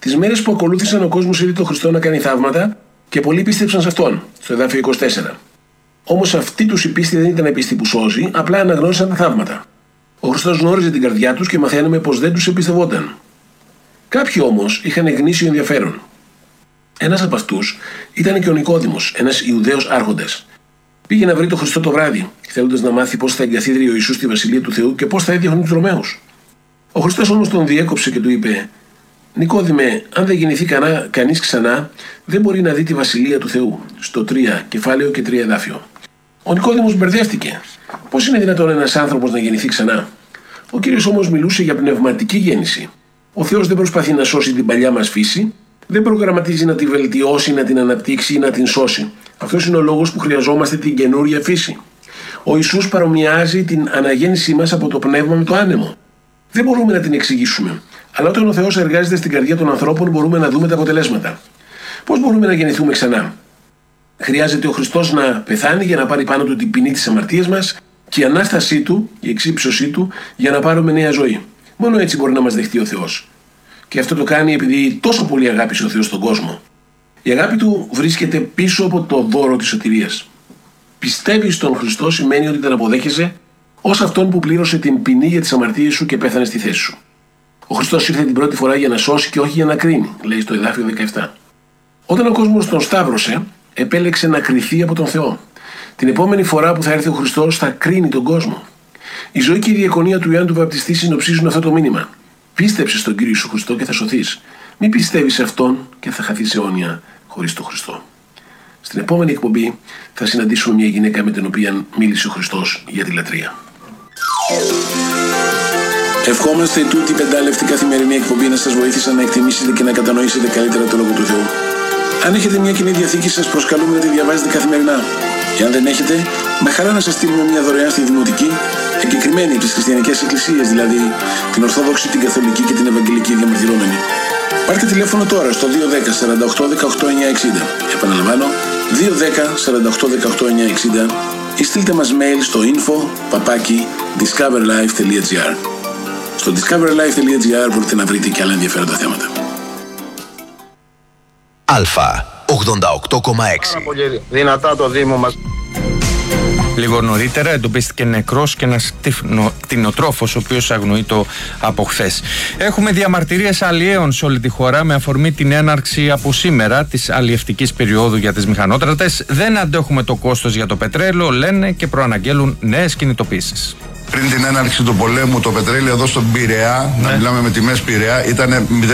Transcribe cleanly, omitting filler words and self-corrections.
Τις μέρες που ακολούθησαν, ο κόσμος είδε τον Χριστό να κάνει θαύματα και πολλοί πίστεψαν σε αυτόν, στο εδάφιο 24. Όμως αυτή τους η πίστη δεν ήταν πίστη που σώζει, απλά αναγνώρισαν τα θαύματα. Ο Χριστός γνώριζε την καρδιά τους και μαθαίνουμε πως δεν τους εμπιστευόταν. Κάποιοι όμως είχαν γνήσιο ενδιαφέρον. Ένας από αυτούς ήταν και ο Νικόδημος, ένας Ιουδαίος άρχοντας. Πήγε να βρει τον Χριστό το βράδυ, θέλοντας να μάθει πώς θα εγκαθίδρυε ο Ιησούς στη βασιλεία του Θεού και πώς θα έδιωχνε τους Ρωμαίους. Ο Χριστός όμως τον διέκοψε και του είπε: Νικόδημε, αν δεν γεννηθεί κανείς ξανά, δεν μπορεί να δει τη βασιλεία του Θεού. Στο 3 κεφάλαιο και 3 εδάφιο. Ο Νικόδημος μπερδεύτηκε. Πώς είναι δυνατόν ένας άνθρωπος να γεννηθεί ξανά? Ο Κύριος όμως μιλούσε για πνευματική γέννηση. Ο Θεός δεν προσπαθεί να σώσει την παλιά μας φύση, δεν προγραμματίζει να τη βελτιώσει, να την αναπτύξει ή να την σώσει. Αυτός είναι ο λόγος που χρειαζόμαστε την καινούρια φύση. Ο Ιησούς παρομοιάζει την αναγέννησή μας από το πνεύμα με το άνεμο. Δεν μπορούμε να την εξηγήσουμε. Αλλά όταν ο Θεός εργάζεται στην καρδιά των ανθρώπων, μπορούμε να δούμε τα αποτελέσματα. Πώς μπορούμε να γεννηθούμε ξανά? Χρειάζεται ο Χριστός να πεθάνει για να πάρει πάνω του την ποινή της αμαρτίας μας και η ανάστασή του, η εξύψωσή του, για να πάρουμε νέα ζωή. Μόνο έτσι μπορεί να μας δεχτεί ο Θεός. Και αυτό το κάνει επειδή τόσο πολύ αγάπησε ο Θεός τον κόσμο. Η αγάπη του βρίσκεται πίσω από το δώρο της σωτηρίας. Πιστεύεις στον Χριστό σημαίνει ότι τον αποδέχεσαι ως αυτόν που πλήρωσε την ποινή για τις αμαρτίες σου και πέθανε στη θέση σου. Ο Χριστός ήρθε την πρώτη φορά για να σώσει και όχι για να κρίνει, λέει στο εδάφιο 17. Όταν ο κόσμος τον σταύρωσε, επέλεξε να κριθεί από τον Θεό. Την επόμενη φορά που θα έρθει ο Χριστός θα κρίνει τον κόσμο. Η ζωή και η διακονία του Ιωάννου του Βαπτιστή συνοψίζουν αυτό το μήνυμα. Πίστεψε στον Κύριο Ιησού Χριστό και θα σωθείς. Μην πιστεύεις σε αυτόν και θα χαθείς αιώνια χωρίς τον Χριστό. Στην επόμενη εκπομπή θα συναντήσουμε μια γυναίκα με την οποία μίλησε ο Χριστός για τη λατρεία. Ευχόμαστε τούτη η πεντάλεπτη καθημερινή εκπομπή να σας βοήθησε να εκτιμήσετε και να κατανοήσετε καλύτερα το Λόγο του Θεού. Αν έχετε μια Κοινή Διαθήκη, σας προσκαλούμε να τη διαβάζετε καθημερινά. Και αν δεν έχετε, με χαρά να σας στείλουμε μια δωρεάν στη Δημοτική, εγκεκριμένη από τις χριστιανικές εκκλησίες, δηλαδή την Ορθόδοξη, την Καθολική και την Ευαγγελική διαμαρτυρόμενη. Πάρτε τηλέφωνο τώρα στο 210 48 18 960. Επαναλαμβάνω, 210 48 18 960 ή στείλτε μας mail στο info@discoverlife.gr. Στο discoverlife.gr μπορείτε να βρείτε και άλλα ενδιαφέροντα θέματα. Αλφα 88,6. Πάρα πολύ δυνατά το Δήμο μας. Λίγο νωρίτερα εντοπίστηκε νεκρός και ένας κτηνοτρόφος, ο οποίος αγνοείται από χθες. Έχουμε διαμαρτυρίες αλλιέων σε όλη τη χώρα με αφορμή την έναρξη από σήμερα της αλλιευτικής περίοδου για τις μηχανότρατες. Δεν αντέχουμε το κόστος για το πετρέλαιο, λένε, και προαναγγέλουν νέες κινητοποίησεις. Πριν την έναρξη του πολέμου, το πετρέλαιο εδώ στον Πειραιά, να μιλάμε με τιμές Πειραιά, ήταν